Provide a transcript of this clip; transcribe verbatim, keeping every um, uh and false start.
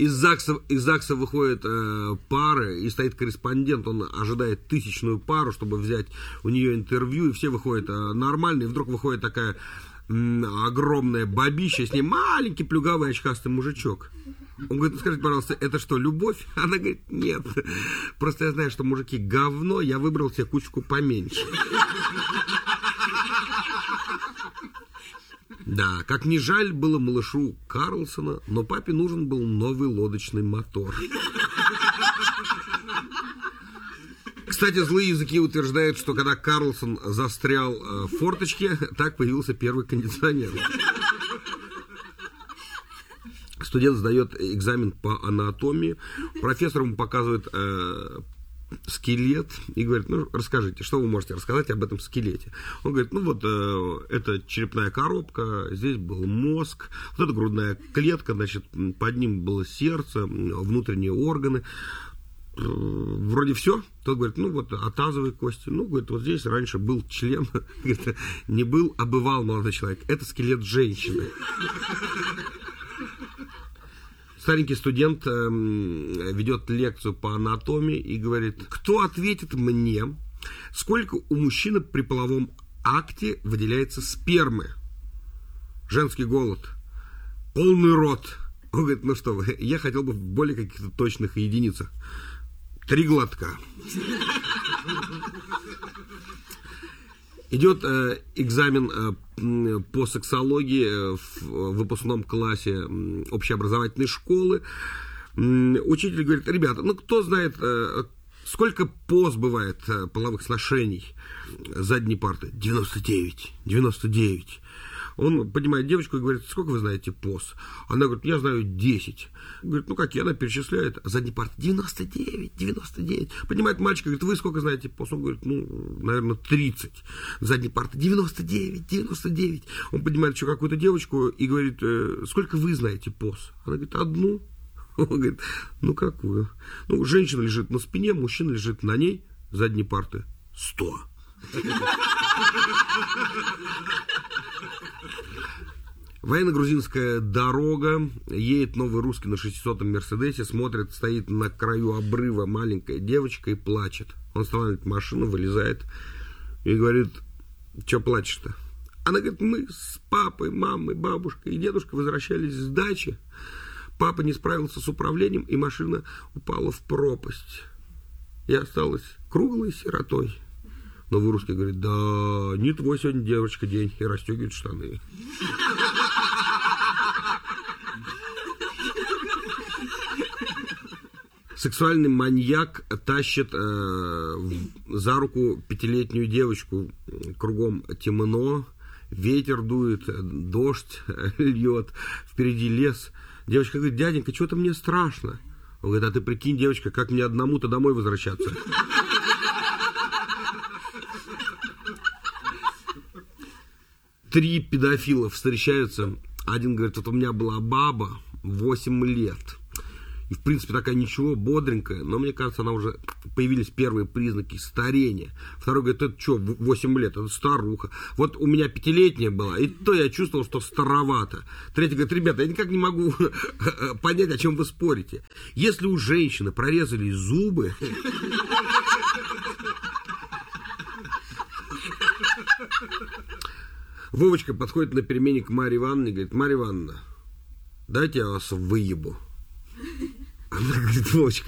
Из ЗАГСа, из ЗАГСа выходят э, пары, и стоит корреспондент, он ожидает тысячную пару, чтобы взять у нее интервью, и все выходят э, нормально, и вдруг выходит такая м, огромная бабища, с ней маленький плюгавый очкастый мужичок. Он говорит, скажите, пожалуйста, это что, любовь? Она говорит, нет, просто я знаю, что мужики говно, я выбрал себе кучку поменьше. Да, как ни жаль было малышу Карлсона, но папе нужен был новый лодочный мотор. Кстати, злые языки утверждают, что когда Карлсон застрял в форточке, так появился первый кондиционер. Студент сдает экзамен по анатомии, профессор ему показывает э, скелет и говорит, ну, расскажите, что вы можете рассказать об этом скелете? Он говорит, ну, вот, э, это черепная коробка, здесь был мозг, вот это грудная клетка, значит, под ним было сердце, внутренние органы. Вроде все. Тот говорит, ну, вот, а тазовые кости? Ну, говорит, вот здесь раньше был член. Говорит, не был, а бывал молодой человек. Это скелет женщины. Старенький студент э, ведет лекцию по анатомии и говорит, кто ответит мне, сколько у мужчины при половом акте выделяется спермы? Женский голод. Полный рот. Он говорит, ну что вы, я хотел бы в более каких-то точных единицах. Три глотка. Идет э, экзамен э, по сексологии э, в выпускном классе э, общеобразовательной школы. Э, учитель говорит, ребята, ну кто знает, э, сколько поз бывает э, половых сношений задней парты? девяносто девять. девяносто девять. Он поднимает девочку и говорит, сколько вы знаете поз? Она говорит, я знаю десять. Говорит, ну какие? Она перечисляет. Задний парт девяносто девять, девяносто девять. Поднимает мальчика, говорит, вы сколько знаете поз? Он говорит, ну, наверное, тридцать. Задний парт девяносто девять, девяносто девять. Он поднимает еще какую-то девочку и говорит, сколько вы знаете поз? Она говорит, одну. Он говорит, ну какую? Ну, женщина лежит на спине, мужчина лежит на ней. Задней парты сто. Военно-грузинская дорога, едет новый русский на шестисотом Мерседесе, смотрит, стоит на краю обрыва маленькая девочка и плачет. Он останавливает машину, вылезает и говорит, что плачешь-то? Она говорит, мы с папой, мамой, бабушкой и дедушкой возвращались с дачи. Папа не справился с управлением, и машина упала в пропасть. Я осталась круглой сиротой. Новый русский говорит, да, не твой сегодня, девочка, день, и расстегивает штаны. Сексуальный маньяк тащит э, за руку пятилетнюю девочку. Кругом темно, ветер дует, дождь льет, впереди лес. Девочка говорит, дяденька, что-то мне страшно. Он говорит, а ты прикинь, девочка, как мне одному-то домой возвращаться? Три педофила встречаются. Один говорит, вот у меня была баба восемь лет. И, в принципе, такая ничего, бодренькая. Но, мне кажется, она уже... Появились первые признаки старения. Второй говорит, это что, восемь лет? Это старуха. Вот у меня пятилетняя была, и то я чувствовал, что старовато. Третий говорит, ребята, я никак не могу понять, о чем вы спорите. Если у женщины прорезали зубы... Вовочка подходит на перемене к Марье Ивановне и говорит, Марья Ивановна, дайте я вас выебу. Она говорит, Вовочка,